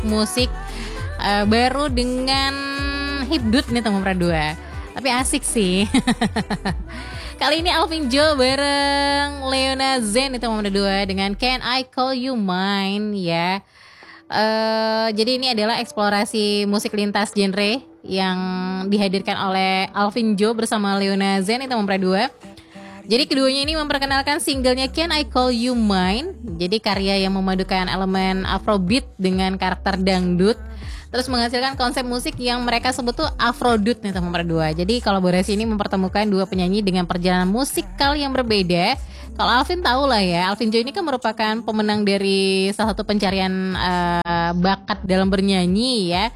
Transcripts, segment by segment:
musik baru dengan hipdut nih teman Pradua. Tapi asik sih. Kali ini Alvin Joe bareng Leona Zen itu teman Pradua dengan Can I Call You Mine ya. Jadi ini adalah eksplorasi musik lintas genre yang dihadirkan oleh Alvin Joe bersama Leona Zen itu teman Pradua. Jadi keduanya ini memperkenalkan singlenya Can I Call You Mine. Jadi karya yang memadukan elemen Afrobeat dengan karakter dangdut, terus menghasilkan konsep musik yang mereka sebut tuh Afrodut nih teman berdua. Jadi kolaborasi ini mempertemukan dua penyanyi dengan perjalanan musikal yang berbeda. Kalau Alvin tahu lah ya, Alvin Joe ini kan merupakan pemenang dari salah satu pencarian bakat dalam bernyanyi ya.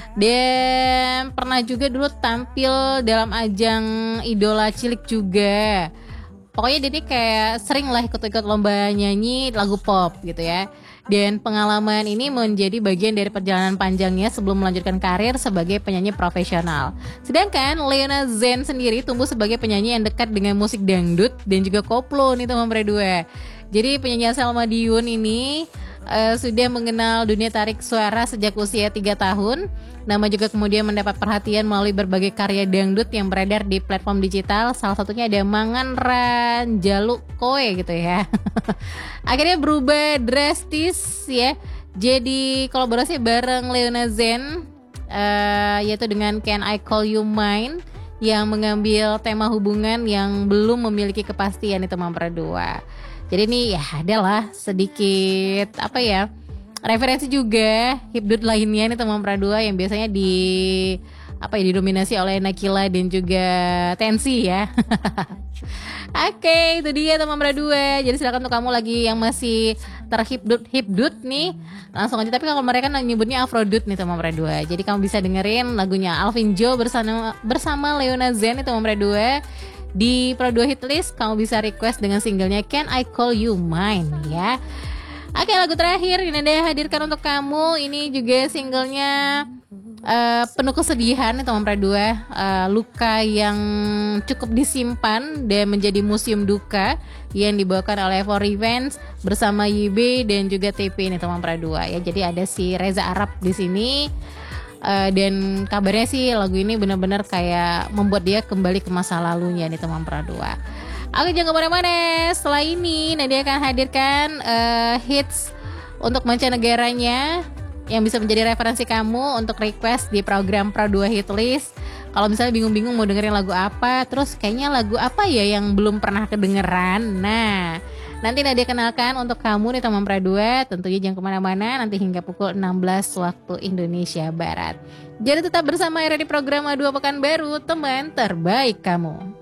Dan pernah juga dulu tampil dalam ajang Idola Cilik juga. Pokoknya dia kayak sering lah ikut-ikut lomba nyanyi lagu pop gitu ya. Dan pengalaman ini menjadi bagian dari perjalanan panjangnya sebelum melanjutkan karir sebagai penyanyi profesional. Sedangkan Leona Zen sendiri tumbuh sebagai penyanyi yang dekat dengan musik dangdut dan juga koplo nih teman berdua. Jadi penyanyi asal Madiun ini sudah mengenal dunia tarik suara sejak usia 3 tahun. Nama juga kemudian mendapat perhatian melalui berbagai karya dangdut yang beredar di platform digital. Salah satunya ada Mangan Ranjalu Koe gitu ya. Akhirnya berubah drastis ya. Jadi kolaborasi bareng Leona Zen yaitu dengan Can I Call You Mine yang mengambil tema hubungan yang belum memiliki kepastian itu berdua. Jadi ini ya adalah sedikit apa ya, referensi juga hipdut lainnya nih teman Pradua yang biasanya didominasi oleh Nakila dan juga Tensi ya. Oke, itu dia teman Pradua. Jadi silakan untuk kamu lagi yang masih terhipdut nih, langsung aja. Tapi kalau mereka nyebutnya Afrodut nih teman Pradua. Jadi kamu bisa dengerin lagunya Alvin Joe bersama Leona Zen nih teman Pradua. Di Pro 2 Hitlist kamu bisa request dengan singlenya Can I Call You Mine ya. Oke, lagu terakhir ini Nanda hadirkan untuk kamu. Ini juga singlenya penuh kesedihan nih teman Pradua. Luka yang cukup disimpan dan menjadi museum duka yang dibawakan oleh For Revenge bersama YB dan juga TP nih teman Pradua ya. Jadi ada si Reza Arab di sini. Dan kabarnya sih lagu ini benar-benar kayak membuat dia kembali ke masa lalunya nih teman Pradua. Oke, jangan kemana-mana. Setelah ini Nadia akan hadirkan hits untuk mancanegaranya yang bisa menjadi referensi kamu untuk request di program Pro 2 Hitlist. Kalau misalnya bingung-bingung mau dengerin lagu apa, terus kayaknya lagu apa ya yang belum pernah kedengeran. Nah, nanti Nadia kenalkan untuk kamu nih teman Pradua. Tentunya jangan kemana-mana, nanti hingga pukul 16 waktu Indonesia Barat. Jadi tetap bersama Era di program A2 Pekanbaru, teman terbaik kamu.